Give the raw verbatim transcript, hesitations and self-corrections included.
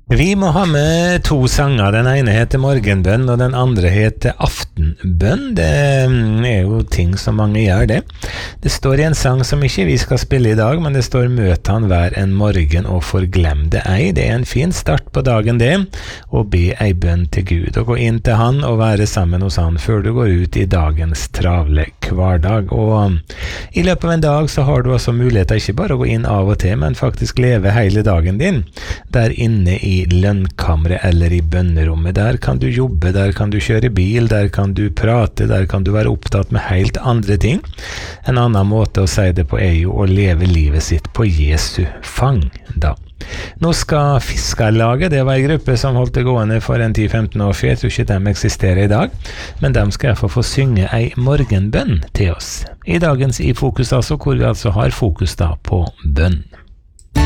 Vi må ha med to sanger. Den ene heter Morgenbønn, og den andre heter Aftenbønn. Det er jo ting som mange gjør det. Det står i en sang som ikke vi skal spille i dag, men det står «Møt han hver en morgen og forglem det ei». Det er en fin start på dagen det, å be ei bønn til Gud, og gå inn til han og være sammen hos han før du går ut i dagens travle hverdag. Og i løpet av en dag så har du også muligheter ikke bare å gå inn av og til, men faktisk leve hele dagen din der inne i lønnkammeret eller i bønnerommet. Der kan du jobbe, der kan du kjøre bil, der kan du prate, der kan du være opptatt med helt andre ting. En annen måte å si det på er jo å leve livet sitt på Jesu fang da. Nå skal Fiskarlaget, det var en gruppe som holdt det gående for en ti til femten år siden, jeg tror ikke de eksisterer i dag, men de skal jeg få få synge ei morgenbønn til oss. I dagens I Fokus altså, hvor vi altså har fokus da på bønn.